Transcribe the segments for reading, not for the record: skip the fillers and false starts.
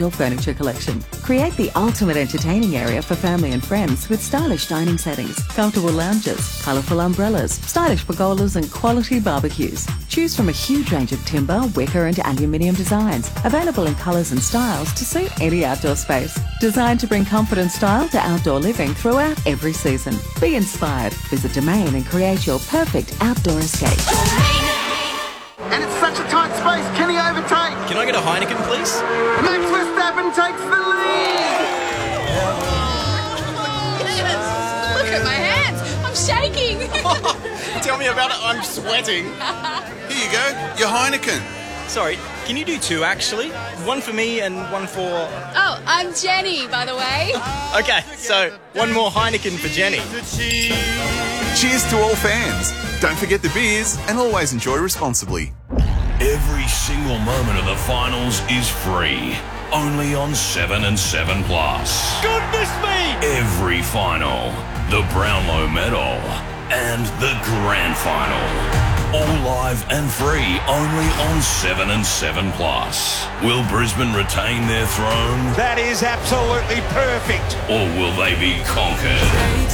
outdoor furniture collection. Create the ultimate entertaining area for family and friends with stylish dining settings, comfortable lounges, colourful umbrellas, stylish pergolas and quality barbecues. Choose from a huge range of timber, wicker and aluminium designs, available in colours and styles to suit any outdoor space. Designed to bring comfort and style to outdoor living throughout every season. Be inspired. Visit Domain and create your perfect outdoor escape. And it's such a tight space, can he overtake? Can I get a Heineken, please? Max Verstappen takes the lead! Yes! Look at my hands, I'm shaking! Tell me about it, I'm sweating. Here you go, your Heineken. Sorry, can you do two actually? One for me and one for... Oh, I'm Jenny, by the way. Okay, so one more Heineken for Jenny. Cheers to all fans. Don't forget the beers and always enjoy responsibly. Every single moment of the finals is free. Only on 7 and 7 Plus. Goodness me! Every final, the Brownlow Medal, and the Grand Final. All live and free only on 7 and 7 Plus. Will Brisbane retain their throne? That is absolutely perfect. Or will they be conquered?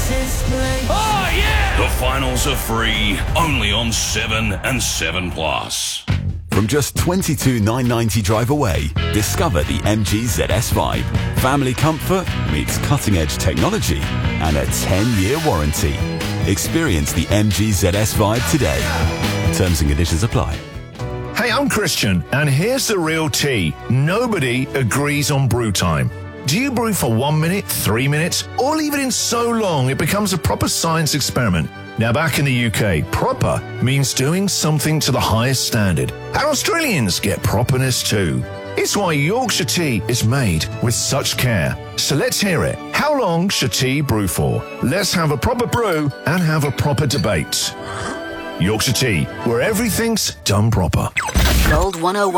Oh, yeah! The finals are free only on 7 and 7 Plus. From just $22,990 drive away, discover the MG ZS Vibe. Family comfort meets cutting-edge technology and a 10-year warranty. Experience the MG ZS Vibe today. Terms and conditions apply. Hey, I'm Christian, and here's the real tea. Nobody agrees on brew time. Do you brew for 1 minute, 3 minutes, or leave it in so long it becomes a proper science experiment? Now, back in the UK, proper means doing something to the highest standard. And Australians get properness too. It's why Yorkshire tea is made with such care. So let's hear it. How long should tea brew for? Let's have a proper brew and have a proper debate. Yorkshire tea, where everything's done proper. Gold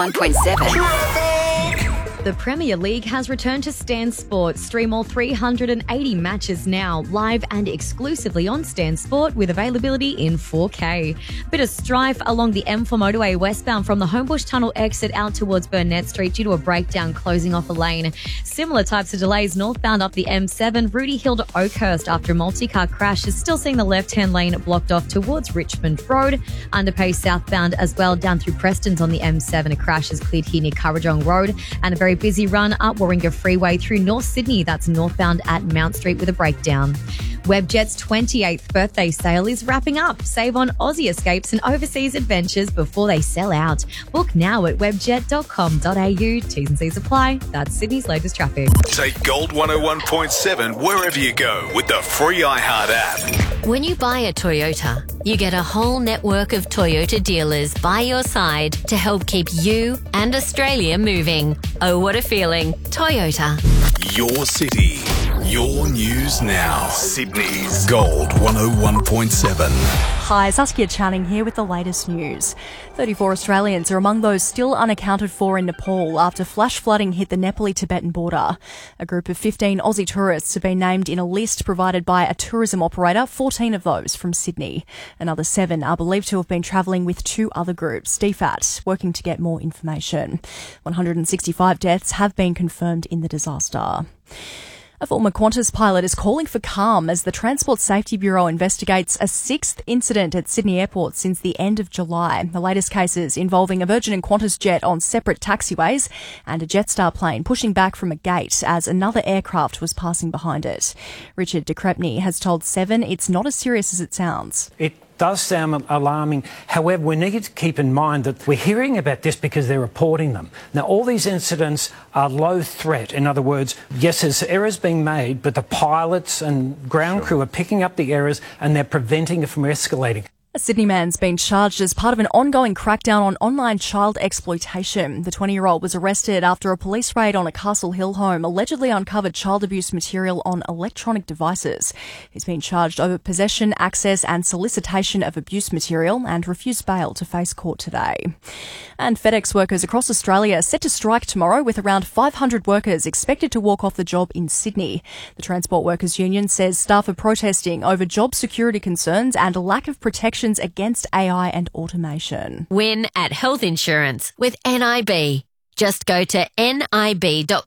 101.7. The Premier League has returned to Stan Sport. Stream all 380 matches now, live and exclusively on Stan Sport with availability in 4K. Bit of strife along the M4 motorway westbound from the Homebush Tunnel exit out towards Burnett Street due to a breakdown closing off a lane. Similar types of delays northbound up the M7, Rudy Hill to Oakhurst after a multi-car crash is still seeing the left-hand lane blocked off towards Richmond Road. Underpace southbound as well down through Preston's on the M7. A crash is cleared here near Currajong Road, and a very busy run up Warringah Freeway through North Sydney. That's northbound at Mount Street with a breakdown. Webjet's 28th birthday sale is wrapping up. Save on Aussie escapes and overseas adventures before they sell out. Book now at webjet.com.au. T's and C's apply. That's Sydney's latest traffic. Take Gold 101.7 wherever you go with the free iHeart app. When you buy a Toyota, you get a whole network of Toyota dealers by your side to help keep you and Australia moving. Oh, what a feeling. Toyota. Your city. Your news now. Sydney's Gold 101.7. Hi, Saskia Channing here with the latest news. 34 Australians are among those still unaccounted for in Nepal after flash flooding hit the Nepali-Tibetan border. A group of 15 Aussie tourists have been named in a list provided by a tourism operator, 14 of those from Sydney. Another 7 are believed to have been travelling with 2 other groups, DFAT, working to get more information. 165 deaths have been confirmed in the disaster. A former Qantas pilot is calling for calm as the Transport Safety Bureau investigates a 6th incident at Sydney Airport since the end of July. The latest cases involving a Virgin and Qantas jet on separate taxiways and a Jetstar plane pushing back from a gate as another aircraft was passing behind it. Richard de Crepney has told Seven it's not as serious as it sounds. It does sound alarming. However, we need to keep in mind that we're hearing about this because they're reporting them. Now, all these incidents are low threat. In other words, yes, there's errors being made, but the pilots and ground crew are picking up the errors and they're preventing it from escalating. A Sydney man's been charged as part of an ongoing crackdown on online child exploitation. The 20-year-old was arrested after a police raid on a Castle Hill home allegedly uncovered child abuse material on electronic devices. He's been charged over possession, access and solicitation of abuse material and refused bail to face court today. And FedEx workers across Australia are set to strike tomorrow with around 500 workers expected to walk off the job in Sydney. The Transport Workers Union says staff are protesting over job security concerns and a lack of protection against AI and automation. Win at health insurance with NIB. Just go to nib.com.au